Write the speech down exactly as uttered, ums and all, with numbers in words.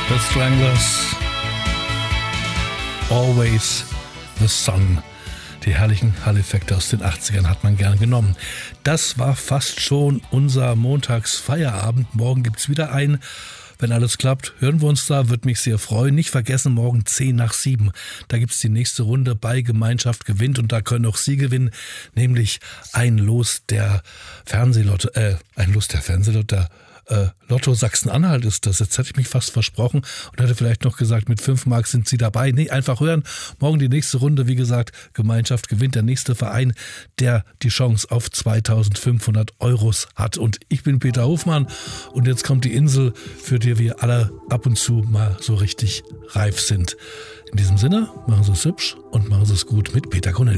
The Stranglers, Always the Sun. Die herrlichen Hall-Effekte aus den achtzigern hat man gern genommen. Das war fast schon unser Montagsfeierabend. Morgen gibt's wieder einen. Wenn alles klappt, hören wir uns da, würde mich sehr freuen. Nicht vergessen, morgen zehn nach sieben. Da gibt's die nächste Runde bei Gemeinschaft gewinnt und da können auch Sie gewinnen, nämlich ein Los der Fernsehlotto, äh, ein Los der Fernsehlotto, der äh, Lotto Sachsen-Anhalt ist das. Jetzt hätte ich mich fast versprochen und hätte vielleicht noch gesagt, mit fünf Mark sind Sie dabei. Nee, einfach hören. Morgen die nächste Runde, wie gesagt, Gemeinschaft gewinnt. Der nächste Verein, der die Chance auf zweitausendfünfhundert Euros hat. Und ich bin Peter Hofmann und jetzt kommt die Insel, für die wir alle ab und zu mal so richtig reif sind. In diesem Sinne, machen Sie es hübsch und machen Sie es gut mit Peter Cornelius.